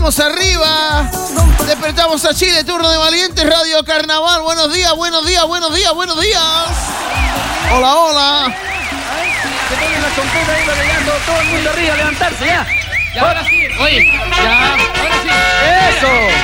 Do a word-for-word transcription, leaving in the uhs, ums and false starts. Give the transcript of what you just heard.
Vamos arriba. Despertamos a Chile, turno de valientes, Radio Carnaval. Buenos días, buenos días, buenos días, buenos días. Hola, hola. Se ponen la trompeta ahí batallando, todo el mundo arriba, levantarse ya. Ya, ahora sí. Oye, ya, ahora sí. Eso.